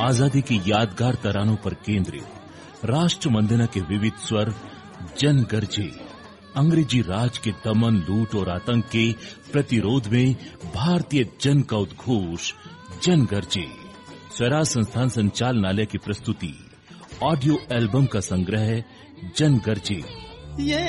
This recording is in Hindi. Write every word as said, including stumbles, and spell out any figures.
आजादी की यादगार तरानों पर केंद्रित राष्ट्र वंदना के विविध स्वर जन गरजे। अंग्रेजी राज के दमन, लूट और आतंक के प्रतिरोध में भारतीय जन का उद्घोष जन गरजे। स्वराज संस्थान संचालनालय की प्रस्तुति ऑडियो एल्बम का संग्रह जन गरजे। ये